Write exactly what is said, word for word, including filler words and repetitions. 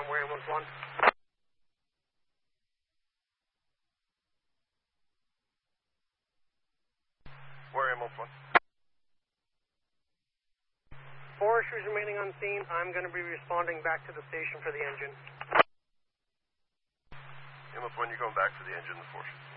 on where ambulance one. Where ambulance one? Four issues remaining on scene. I'm going to be responding back to the station for the engine. Ambulance one, you're going back for the engine, the forces.